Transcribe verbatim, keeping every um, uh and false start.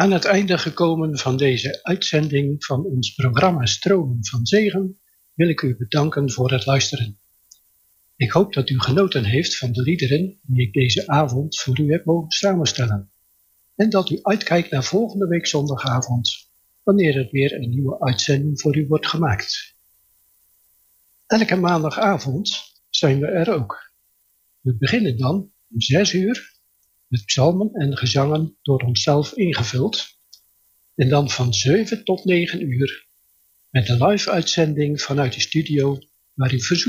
Aan het einde gekomen van deze uitzending van ons programma Stromen van Zegen wil ik u bedanken voor het luisteren. Ik hoop dat u genoten heeft van de liederen die ik deze avond voor u heb mogen samenstellen. En dat u uitkijkt naar volgende week zondagavond, wanneer er weer een nieuwe uitzending voor u wordt gemaakt. Elke maandagavond zijn we er ook. We beginnen dan om zes uur met psalmen en gezangen door onszelf ingevuld. En dan van zeven tot negen uur met een live uitzending vanuit de studio waar u verzoek